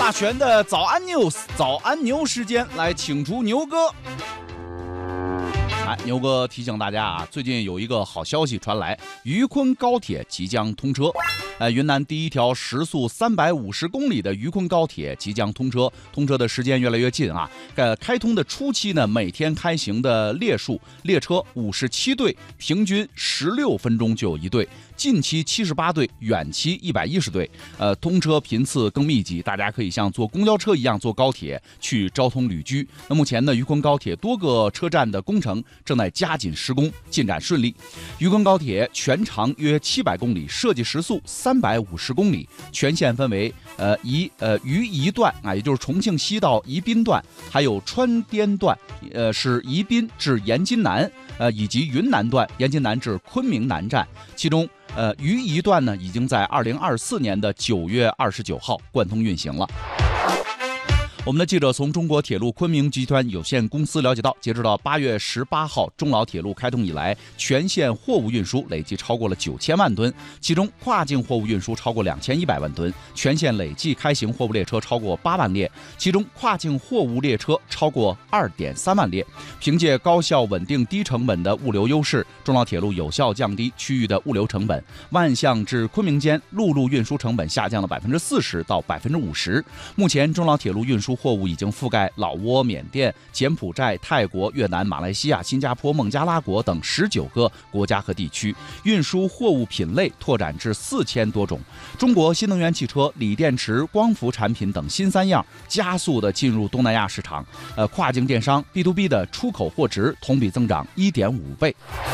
马璇的早安 news， 早安牛时间，来请出牛哥。牛哥提醒大家啊，最近有一个好消息传来，渝昆高铁即将通车。云南第一条时速350公里的渝昆高铁即将通车，通车的时间越来越近啊。开通的初期呢，每天开行的列车57对，平均16分钟就有一对。近期78对，远期110对。通车频次更密集，大家可以像坐公交车一样坐高铁去昭通旅居。那目前呢，渝昆高铁多个车站的工程正在加紧施工，进展顺利。渝昆高铁全长约700公里，设计时速350公里，全线分为渝宜段啊，也就是重庆西到宜宾段，还有川滇段，是宜宾至延津南，以及云南段，延津南至昆明南站。其中渝宜段呢，已经在2024年的9月29号贯通运行了。我们的记者从中国铁路昆明集团有限公司了解到，截止到8月18号，中老铁路开通以来，全线货物运输累计超过了9000万吨，其中跨境货物运输超过2100万吨，全线累计开行货物列车超过8万列，其中跨境货物列车超过2.3万列。凭借高效稳定低成本的物流优势，中老铁路有效降低区域的物流成本，万象至昆明间陆路运输成本下降了40%到50%。目前中老铁路运输货物已经覆盖老挝、缅甸、柬埔寨、泰国、越南、马来西亚、新加坡、孟加拉国等19个国家和地区，运输货物品类拓展至4000多种。中国新能源汽车、锂电池、光伏产品等新三样加速的进入东南亚市场。跨境电商 B2B 的出口货值同比增长1.5倍。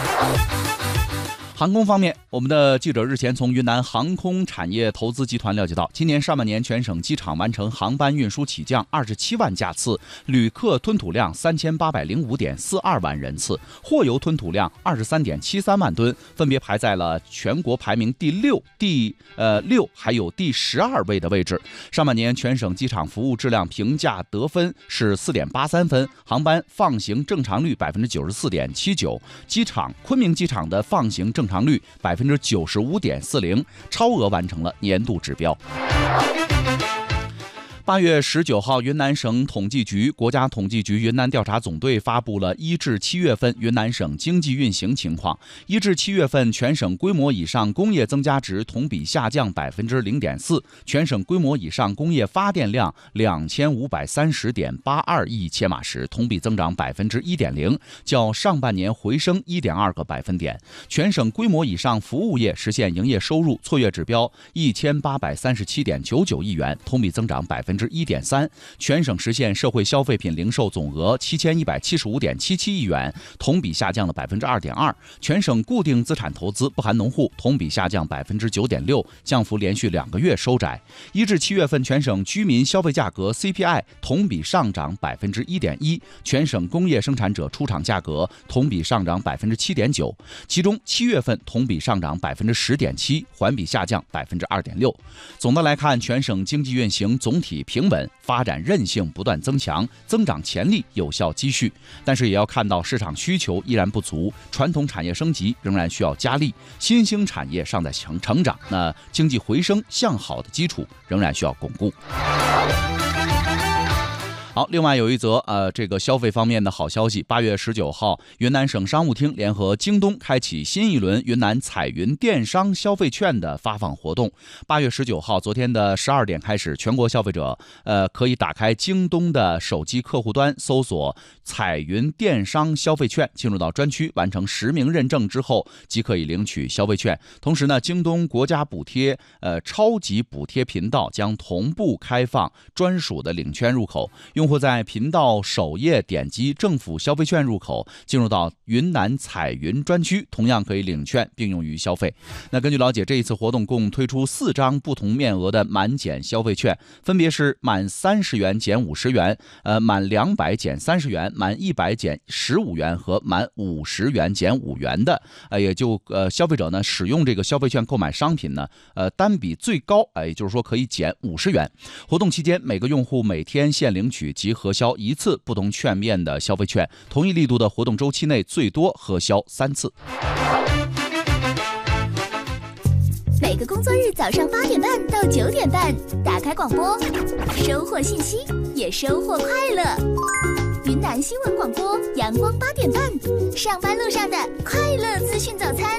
航空方面，我们的记者日前从云南航空产业投资集团了解到，今年上半年全省机场完成航班运输起降27万架次，旅客吞吐量3805.42万人次，货油吞吐量23.73万吨，分别排在了全国排名第6、第6还有第12位的位置。上半年全省机场服务质量评价得分是4.83分，航班放行正常率94.79%，昆明机场的放行正常率95.40%，超额完成了年度指标。8月19号，云南省统计局、国家统计局云南调查总队发布了1至7月份云南省经济运行情况。1至7月份，全省规模以上工业增加值同比下降0.4%，全省规模以上工业发电量2530.82亿千瓦时，同比增长1.0%，较上半年回升1.2个百分点。全省规模以上服务业实现营业收入错月指标1837.99亿元，同比增长1.3%，全省实现社会消费品零售总额7175.77亿元，同比下降了2.2%。全省固定资产投资不含农户同比下降9.6%，降幅连续2个月收窄。1至7月份，全省居民消费价格 CPI 同比上涨1.1%，全省工业生产者出厂价格同比上涨7.9%，其中7月份同比上涨10.7%，环比下降2.6%。总的来看，全省经济运行总体平稳，发展韧性不断增强，增长潜力有效积蓄。但是也要看到市场需求依然不足，传统产业升级仍然需要加力，新兴产业尚在成长，那经济回升向好的基础仍然需要巩固。好，另外有一则这个消费方面的好消息。8月19号，云南省商务厅联合京东开启新一轮云南彩云电商消费券的发放活动。8月19号，昨天的12点开始，全国消费者可以打开京东的手机客户端，搜索彩云电商消费券，进入到专区，完成实名认证之后，即可以领取消费券。同时呢，京东国家补贴超级补贴频道将同步开放专属的领券入口。用户在频道首页点击政府消费券入口，进入到云南彩云专区，同样可以领券并用于消费。那根据了解，这一次活动共推出4张不同面额的满减消费券，分别是满30元减50元，满200减30元，满100减15元和满50元减5元的。也就消费者呢使用这个消费券购买商品呢，单笔最高也就是说可以减50元。活动期间，每个用户每天限领取及核销1次不同券面的消费券，同一力度的活动周期内最多核销3次。 每个工作日早上8点半到9点半，打开广播，收获信息，也收获快乐。云南新闻广播，阳光8点半，上班路上的快乐资讯早餐。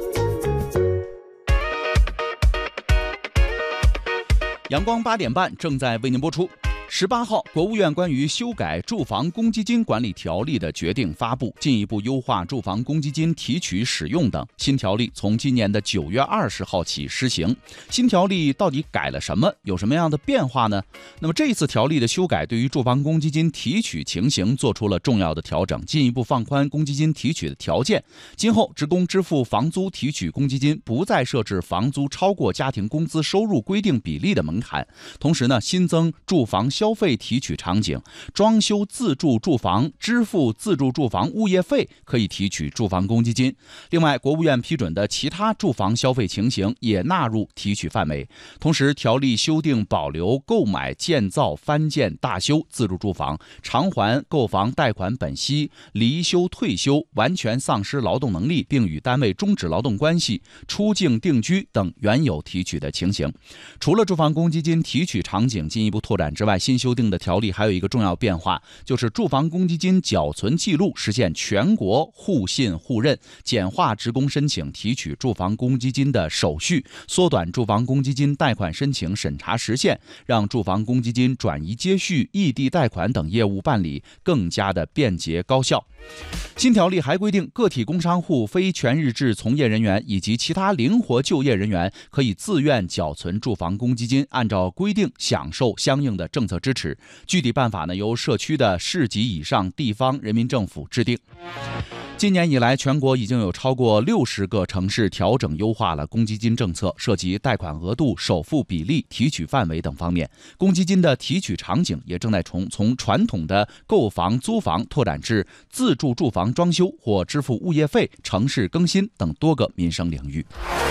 阳光8点半正在为您播出。18号，国务院关于修改住房公积金管理条例的决定发布，进一步优化住房公积金提取使用等。新条例从今年的9月20号起施行。新条例到底改了什么？有什么样的变化呢？那么这一次条例的修改对于住房公积金提取情形做出了重要的调整，进一步放宽公积金提取的条件。今后职工支付房租提取公积金不再设置房租超过家庭工资收入规定比例的门槛。同时呢，新增住房消费提取场景，装修自住住房支付自住住房物业费可以提取住房公积金。另外，国务院批准的其他住房消费情形也纳入提取范围。同时，条例修订保留购买、建造、翻建、大修自住住房、偿还购房贷款本息、离休退休、完全丧失劳动能力并与单位终止劳动关系、出境定居等原有提取的情形。除了住房公积金提取场景进一步拓展之外，新修订的条例还有一个重要变化，就是住房公积金缴存记录实现全国互信互认，简化职工申请提取住房公积金的手续，缩短住房公积金贷款申请审查时限，让住房公积金转移接续、异地贷款等业务办理更加的便捷高效。新条例还规定，个体工商户、非全日制从业人员以及其他灵活就业人员可以自愿缴存住房公积金，按照规定享受相应的政策支持。具体办法呢，由社区的市级以上地方人民政府制定。今年以来，全国已经有超过60个城市调整优化了公积金政策，涉及贷款额度、首付比例、提取范围等方面。公积金的提取场景也正在从传统的购房、租房拓展至自住住房装修或支付物业费、城市更新等多个民生领域。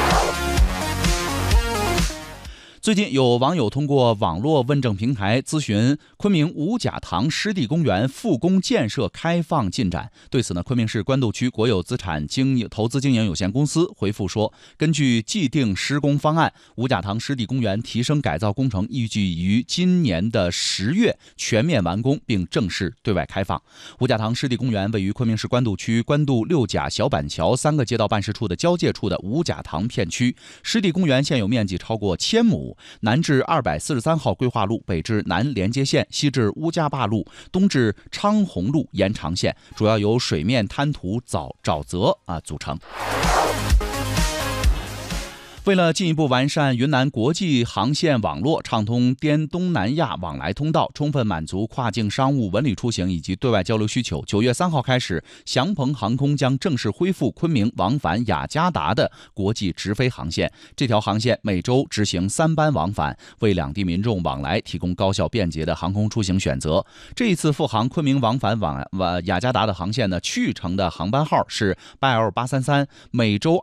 最近有网友通过网络问政平台咨询昆明五甲塘湿地公园复工建设开放进展。对此呢，昆明市官渡区国有资产投资经营有限公司回复说，根据既定施工方案，五甲塘湿地公园提升改造工程预计于今年的10月全面完工并正式对外开放。五甲塘湿地公园位于昆明市官渡区官渡六甲小板桥3个街道办事处的交界处的五甲塘片区。湿地公园现有面积超过1000亩，南至243号规划路，北至南连接线，西至乌家坝路，东至昌洪路延长线，主要由水面滩涂沼泽组成。为了进一步完善云南国际航线网络，畅通滇东南亚往来通道，充分满足跨境商务、文旅出行以及对外交流需求，9月3号开始，祥鹏航空将正式恢复昆明往返雅加达的国际直飞航线。这条航线每周执行3班往返，为两地民众往来提供高效便捷的航空出行选择。这一次复航昆明往返雅加达的航线呢，去程的航班号是8L833，每周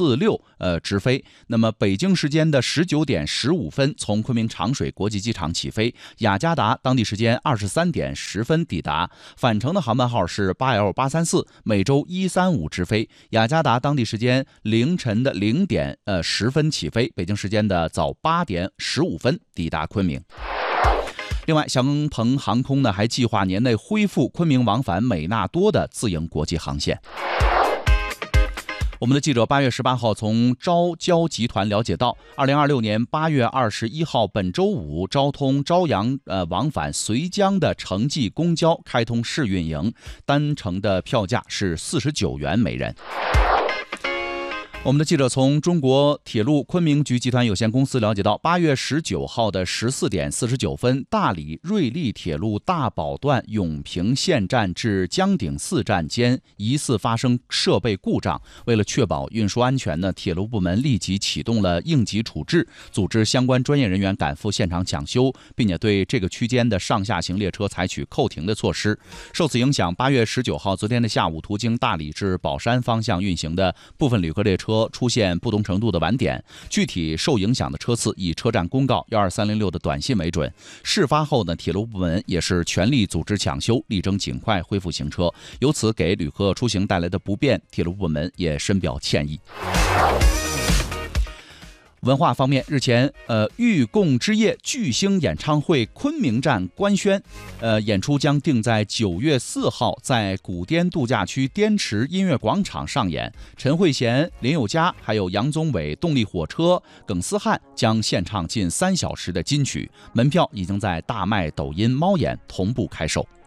2、4、6直飞。那么北京时间的19点15分从昆明长水国际机场起飞，雅加达当地时间23点10分抵达。返程的航班号是8L834，每周1、3、5直飞。雅加达当地时间凌晨的0点10分起飞，北京时间的早8点15分抵达昆明。另外，祥鹏航空呢还计划年内恢复昆明往返美纳多的自营国际航线。我们的记者8月18号从招交集团了解到，2026年8月21号本周五，昭通朝阳往返绥江的城际公交开通试运营，单程的票价是49元每人。我们的记者从中国铁路昆明局集团有限公司了解到，8月19号的14点49分，大理瑞丽铁路大保段永平线站至江顶寺站间疑似发生设备故障，为了确保运输安全呢，铁路部门立即启动了应急处置，组织相关专业人员赶赴现场抢修，并且对这个区间的上下行列车采取扣停的措施。受此影响，8月19号昨天的下午，途经大理至宝山方向运行的部分旅客列车出现不同程度的晚点，具体受影响的车次以车站公告12306的短信为准。事发后呢，铁路部门也是全力组织抢修，力争尽快恢复行车。由此给旅客出行带来的不便，铁路部门也深表歉意。 文化方面，日前，御贡之夜巨星演唱会昆明站官宣，演出将定在9月4号在古滇度假区滇池音乐广场上演。陈慧娴、林宥嘉还有杨宗纬、动力火车、耿思翰将献唱近3小时的金曲，门票已经在大麦、抖音、猫眼同步开售。